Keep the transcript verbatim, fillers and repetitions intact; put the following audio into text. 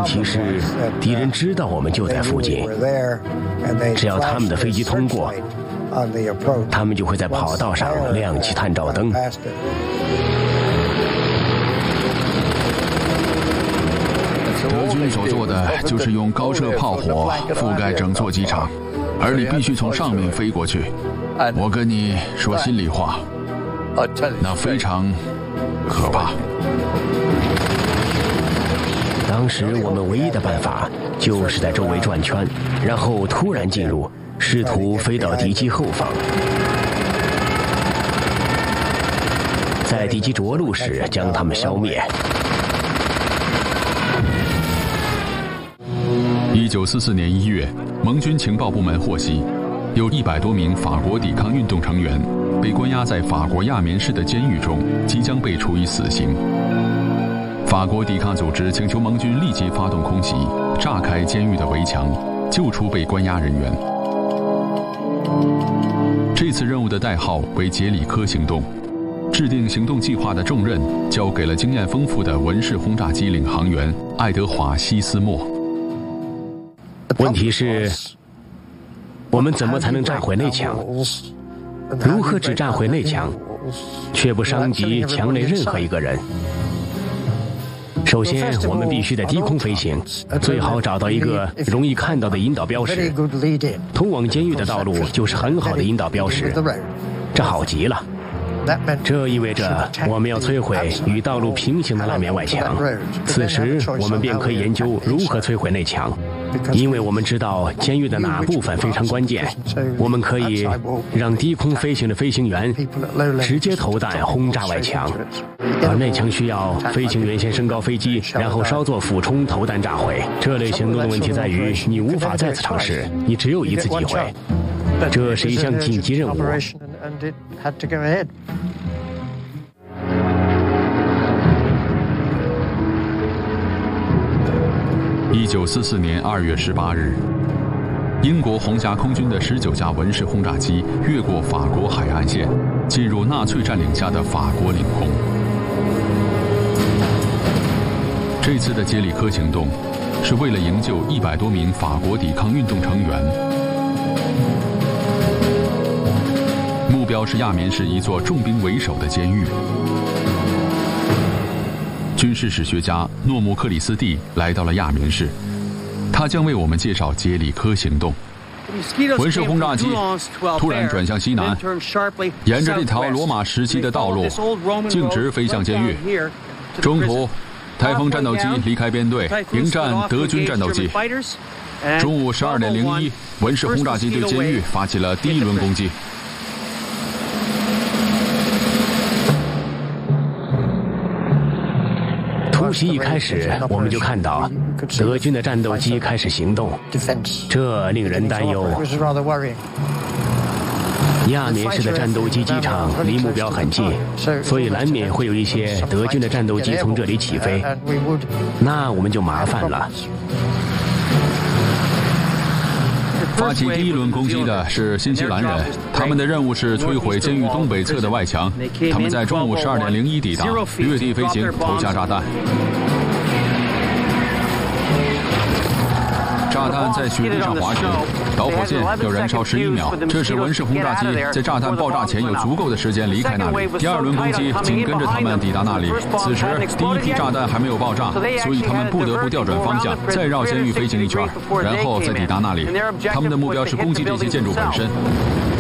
题是，敌人知道我们就在附近，只要他们的飞机通过，他们就会在跑道上亮起探照灯。 德军所做的就是用高射炮火覆盖整座机场，而你必须从上面飞过去。我跟你说心里话，那非常可怕。 当时我们唯一的办法就是在周围转圈，然后突然进入，试图飞到敌机后方，在敌机着陆时将他们消灭。 一九四四年一月，盟军情报部门获悉，有一百多名法国抵抗运动成员被关押在法国亚眠市的监狱中，即将被处以死刑。法国抵抗组织请求盟军立即发动空袭，炸开监狱的围墙，救出被关押人员。这次任务的代号为杰里科行动。制定行动计划的重任交给了经验丰富的文式轰炸机领航员爱德华·西斯莫。 问题是，我们怎么才能炸毁内墙？如何只炸毁内墙，却不伤及墙内任何一个人？首先，我们必须在低空飞行，最好找到一个容易看到的引导标识。通往监狱的道路就是很好的引导标识，这好极了。这意味着我们要摧毁与道路平行的那面外墙。此时，我们便可以研究如何摧毁内墙，因为我们知道监狱的哪部分非常关键。我们可以让低空飞行的飞行员直接投弹轰炸外墙，而内墙需要飞行员先升高飞机，然后稍作俯冲投弹炸毁。这类行动的问题在于，你无法再次尝试，你只有一次机会。这是一项紧急任务。 一九四四年二月十八日，英国皇家空军的十九架文式轰炸机越过法国海岸线，进入纳粹占领下的法国领空。这次的杰里科行动是为了营救一百多名法国抵抗运动成员，目标是亚眠市一座重兵为首的监狱。军事史学家诺姆克里斯蒂来到了亚眠市，他将为我们介绍杰里科行动。文式轰炸机突然转向西南，沿着这条罗马时期的道路径直飞向监狱。中途，台风战斗机离开编队，迎战德军战斗机。中午十二点零一，文式轰炸机对监狱发起了第一轮攻击。 突袭一开始，我们就看到德军的战斗机开始行动，这令人担忧。亚眠市的战斗机机场离目标很近，所以难免会有一些德军的战斗机从这里起飞，那我们就麻烦了。 发起第一轮攻击的是新西兰人，他们的任务是摧毁监狱东北侧的外墙。他们在中午十二点零一抵达，越地飞行，投下炸弹。炸弹在雪地上滑行，导火线要燃烧十一秒，这使文式轰炸机在炸弹爆炸前有足够的时间离开那里。第二轮攻击紧跟着他们抵达那里，此时第一批炸弹还没有爆炸，所以他们不得不调转方向，再绕监狱飞行一圈，然后再抵达那里。他们的目标是攻击这些建筑本身。